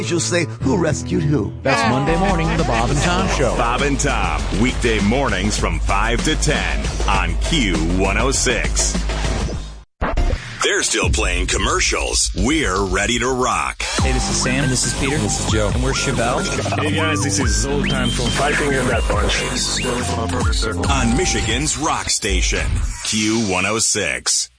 You'll say, who rescued who? That's Monday morning, the Bob and Tom Show. Bob and Tom, weekday mornings from 5 to 10 on Q106. They're still playing commercials. We're ready to rock. Hey, this is Sam. And this is Peter. And this is Joe. And we're Chevelle. Hey, guys, this is Zoltan from Five Finger Death Punch. This is Billy from A Perfect Circle. On Michigan's rock station, Q106.